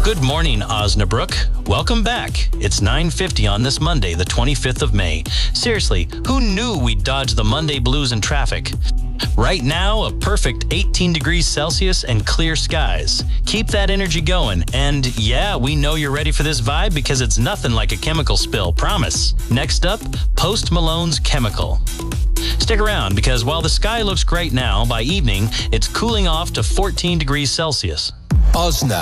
Good morning, Osnabrück. Welcome back. It's 9:50 on this Monday, the 25th of May. Seriously, who knew we'd dodge the Monday blues in traffic? Right now, a perfect 18 degrees Celsius and clear skies. Keep that energy going. And yeah, we know you're ready for this vibe because it's nothing like a chemical spill, promise. Next up, Post Malone's Chemical. Stick around because while the sky looks great now, by evening, it's cooling off to 14 degrees Celsius. Osna.